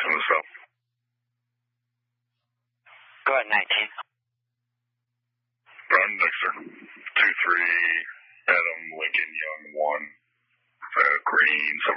to myself. Go ahead, 19. Brian Dexter, 2-3, Adam Lincoln Young 1, Green